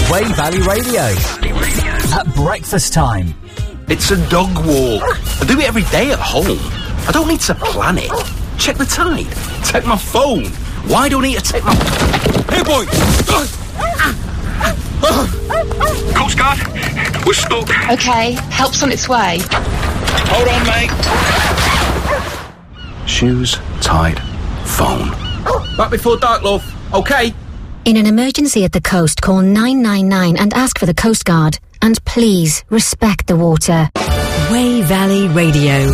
Wey Valley Radio. At breakfast time. It's a dog walk. I do it every day at home. I don't need to plan it. Check the tide. Take my phone. Why do I need to take my... Hey, boy! Coast Guard, we're stuck. OK, help's on its way. Hold on, mate. Shoes, tide, phone. Back before dark, love. OK? In an emergency at the coast, call 999 and ask for the Coast Guard. And please, respect the water. Wey Valley Radio.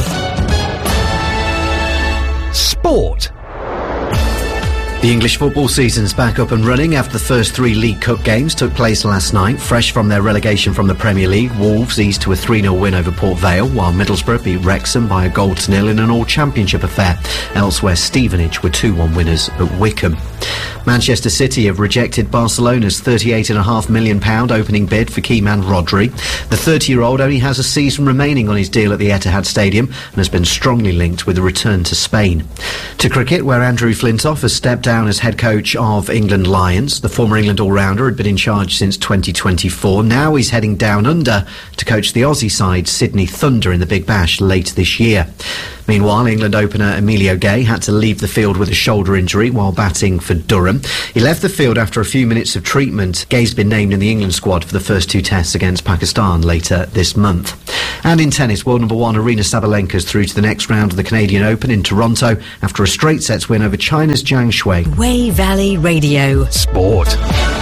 Sport. The English football season's back up and running after the first 3 League Cup games took place last night. Fresh from their relegation from the Premier League, Wolves eased to a 3-0 win over Port Vale, while Middlesbrough beat Wrexham by a 0-0 in an all-championship affair. Elsewhere, Stevenage were 2-1 winners at Wickham. Manchester City have rejected Barcelona's £38.5 million opening bid for key man Rodri. The 30-year-old only has a season remaining on his deal at the Etihad Stadium and has been strongly linked with a return to Spain. To cricket, where Andrew Flintoff has stepped down as head coach of England Lions. The former England all-rounder had been in charge since 2024. Now he's heading down under to coach the Aussie side Sydney Thunder in the Big Bash later this year. Meanwhile, England opener Emilio Gay had to leave the field with a shoulder injury while batting for Durham. He left the field after a few minutes of treatment. Gay's been named in the England squad for the first 2 tests against Pakistan later this month. And in tennis, world number 1 Aryna Sabalenka's through to the next round of the Canadian Open in Toronto after a straight sets win over China's Zhang Shui. Wey Valley Radio. Sport.